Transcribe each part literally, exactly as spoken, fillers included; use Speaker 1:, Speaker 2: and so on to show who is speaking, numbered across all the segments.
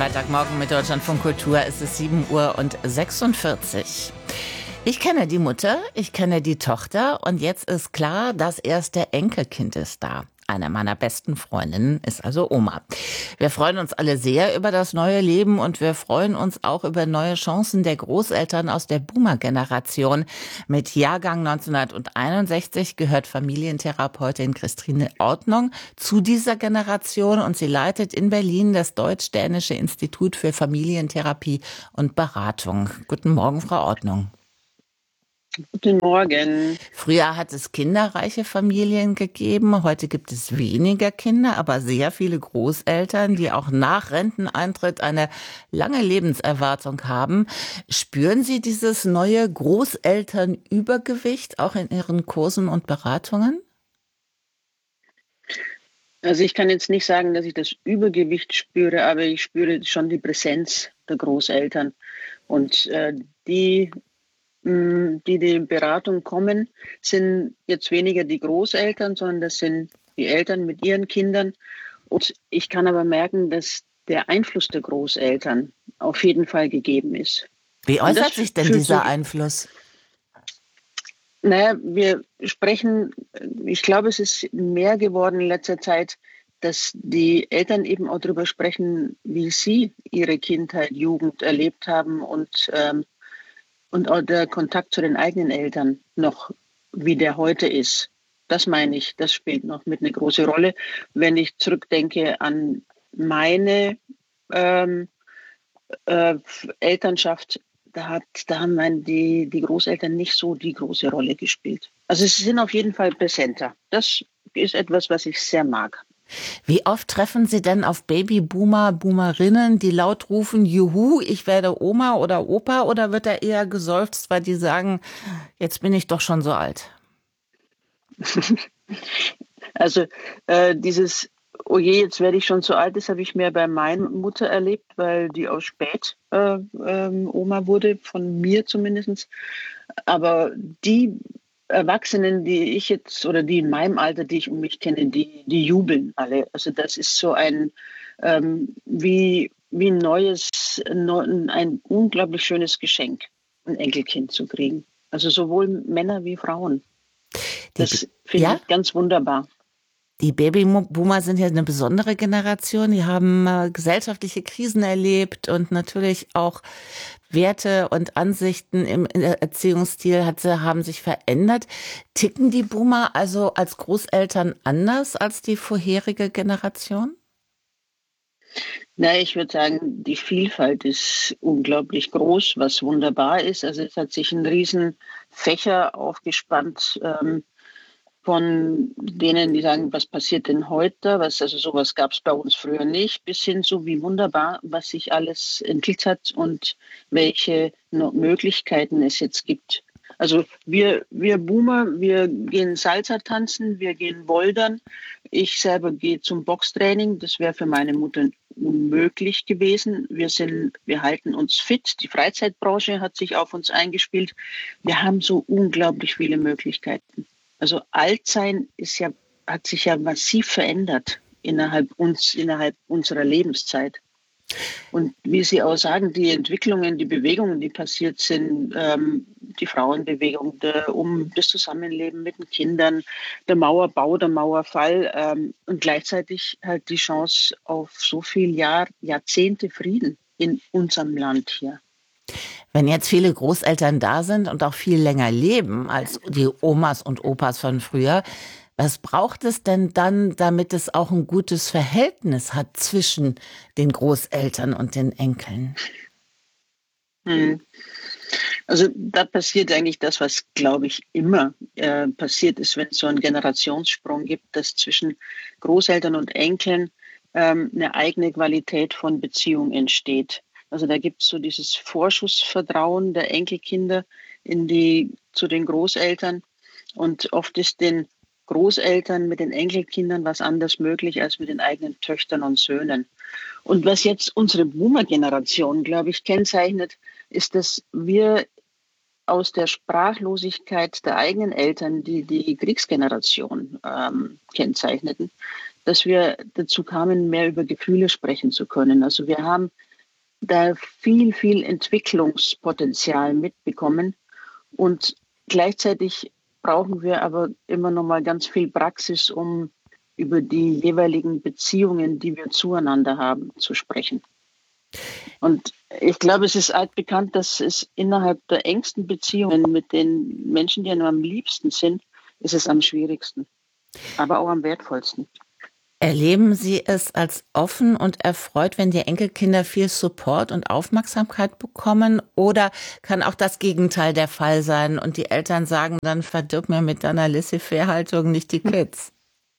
Speaker 1: Freitagmorgen mit Deutschlandfunk Kultur ist es sieben Uhr und sechsundvierzig. Ich kenne die Mutter, ich kenne die Tochter und jetzt ist klar, das erste Enkelkind ist da. Eine meiner besten Freundinnen ist also Oma. Wir freuen uns alle sehr über das neue Leben und wir freuen uns auch über neue Chancen der Großeltern aus der Boomer-Generation. Mit Jahrgang neunzehnhunderteinundsechzig gehört Familientherapeutin Christine Ortnung zu dieser Generation und sie leitet in Berlin das Deutsch-Dänische Institut für Familientherapie und Beratung. Guten Morgen, Frau Ortnung.
Speaker 2: Guten Morgen.
Speaker 1: Früher hat es kinderreiche Familien gegeben, heute gibt es weniger Kinder, aber sehr viele Großeltern, die auch nach Renteneintritt eine lange Lebenserwartung haben. Spüren Sie dieses neue Großelternübergewicht auch in Ihren Kursen und Beratungen?
Speaker 2: Also ich kann jetzt nicht sagen, dass ich das Übergewicht spüre, aber ich spüre schon die Präsenz der Großeltern. Und äh, die die die Beratung kommen, sind jetzt weniger die Großeltern, sondern das sind die Eltern mit ihren Kindern. Und ich kann aber merken, dass der Einfluss der Großeltern auf jeden Fall gegeben ist.
Speaker 1: Wie äußert sich denn dieser Einfluss?
Speaker 2: Naja, wir sprechen, ich glaube, es ist mehr geworden in letzter Zeit, dass die Eltern eben auch darüber sprechen, wie sie ihre Kindheit, Jugend erlebt haben und ähm, Und auch der Kontakt zu den eigenen Eltern noch, wie der heute ist. Das meine ich, das spielt noch mit eine große Rolle. Wenn ich zurückdenke an meine ähm, äh, Elternschaft, da, hat, da haben mein, die, die Großeltern nicht so die große Rolle gespielt. Also sie sind auf jeden Fall präsenter. Das ist etwas, was ich sehr mag.
Speaker 1: Wie oft treffen Sie denn auf Babyboomer, Boomerinnen, die laut rufen, juhu, ich werde Oma oder Opa, oder wird da eher geseufzt, weil die sagen, jetzt bin ich doch schon so alt?
Speaker 2: Also äh, dieses, oh je, jetzt werde ich schon so alt, das habe ich mehr bei meiner Mutter erlebt, weil die auch spät äh, ähm, Oma wurde, von mir zumindest. Aber die Erwachsenen, die ich jetzt oder die in meinem Alter, die ich um mich kenne, die, die jubeln alle. Also das ist so ein ähm, wie, wie ein neues, ein unglaublich schönes Geschenk, ein Enkelkind zu kriegen. Also sowohl Männer wie Frauen. Das finde
Speaker 1: ja?
Speaker 2: ich ganz wunderbar.
Speaker 1: Die Babyboomer sind ja eine besondere Generation. Die haben äh, gesellschaftliche Krisen erlebt und natürlich auch Werte und Ansichten im Erziehungsstil hat, haben sich verändert. Ticken die Boomer also als Großeltern anders als die vorherige Generation?
Speaker 2: Na, ich würde sagen, die Vielfalt ist unglaublich groß, was wunderbar ist. Also es hat sich ein riesen Fächer aufgespannt, ähm, von denen, die sagen, was passiert denn heute? Was, also sowas gab es bei uns früher nicht, bis hin so wie wunderbar, was sich alles entwickelt hat und welche Möglichkeiten es jetzt gibt. Also wir, wir Boomer, wir gehen Salsa tanzen, wir gehen bouldern. Ich selber gehe zum Boxtraining. Das wäre für meine Mutter unmöglich gewesen. Wir sind, wir halten uns fit. Die Freizeitbranche hat sich auf uns eingespielt. Wir haben so unglaublich viele Möglichkeiten. Also Altsein ist ja, hat sich ja massiv verändert innerhalb uns, innerhalb unserer Lebenszeit. Und wie Sie auch sagen, die Entwicklungen, die Bewegungen, die passiert sind, ähm, die Frauenbewegung, der, um das Zusammenleben mit den Kindern, der Mauerbau, der Mauerfall ähm, und gleichzeitig halt die Chance auf so viel Jahr, Jahrzehnte Frieden in unserem Land hier.
Speaker 1: Wenn jetzt viele Großeltern da sind und auch viel länger leben als die Omas und Opas von früher, was braucht es denn dann, damit es auch ein gutes Verhältnis hat zwischen den Großeltern und den Enkeln?
Speaker 2: Hm. Also da passiert eigentlich das, was, glaube ich, immer äh, passiert ist, wenn es so einen Generationssprung gibt, dass zwischen Großeltern und Enkeln ähm, eine eigene Qualität von Beziehung entsteht. Also da gibt es so dieses Vorschussvertrauen der Enkelkinder in die, zu den Großeltern. Und oft ist den Großeltern mit den Enkelkindern was anderes möglich als mit den eigenen Töchtern und Söhnen. Und was jetzt unsere Boomer-Generation, glaube ich, kennzeichnet, ist, dass wir aus der Sprachlosigkeit der eigenen Eltern, die die Kriegsgeneration ähm, kennzeichneten, dass wir dazu kamen, mehr über Gefühle sprechen zu können. Also wir haben da viel, viel Entwicklungspotenzial mitbekommen. Und gleichzeitig brauchen wir aber immer noch mal ganz viel Praxis, um über die jeweiligen Beziehungen, die wir zueinander haben, zu sprechen. Und ich glaube, es ist altbekannt, dass es innerhalb der engsten Beziehungen mit den Menschen, die einem am liebsten sind, ist es am schwierigsten, aber auch am wertvollsten.
Speaker 1: Erleben Sie es als offen und erfreut, wenn die Enkelkinder viel Support und Aufmerksamkeit bekommen? Oder kann auch das Gegenteil der Fall sein und die Eltern sagen dann, verdirb mir mit deiner Laissez-faire-Haltung nicht die Kids?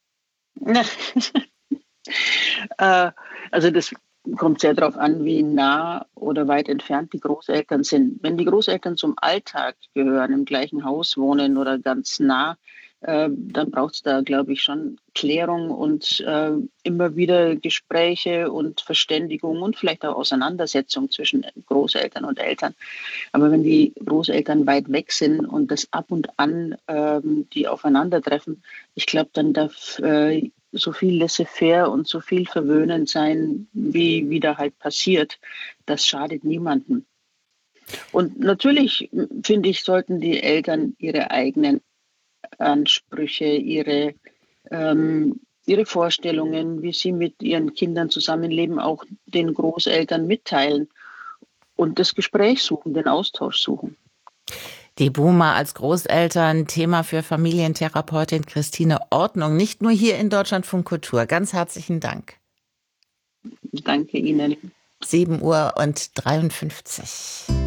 Speaker 2: äh, also das kommt sehr darauf an, wie nah oder weit entfernt die Großeltern sind. Wenn die Großeltern zum Alltag gehören, im gleichen Haus wohnen oder ganz nah, äh, dann braucht es da, glaube ich, schon Klärung und äh, immer wieder Gespräche und Verständigung und vielleicht auch Auseinandersetzung zwischen Großeltern und Eltern. Aber wenn die Großeltern weit weg sind und das ab und an ähm, die aufeinandertreffen, ich glaube, dann darf äh, so viel laissez-faire und so viel verwöhnend sein, wie wieder halt passiert. Das schadet niemandem. Und natürlich, finde ich, sollten die Eltern ihre eigenen Ansprüche, ihre, ähm, ihre Vorstellungen, wie sie mit ihren Kindern zusammenleben, auch den Großeltern mitteilen und das Gespräch suchen, den Austausch suchen.
Speaker 1: Die Boomer als Großeltern, Thema für Familientherapeutin Christine Ordnung, nicht nur hier in Deutschlandfunk Kultur. Ganz herzlichen Dank.
Speaker 2: Danke Ihnen.
Speaker 1: sieben Uhr und dreiundfünfzig.